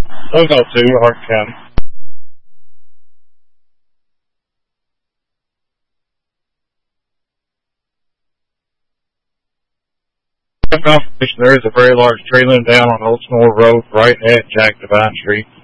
Those all two, Hart County. Confirmation there is a very large tree limb down on Oldsmore Road right at Jack Devine Street.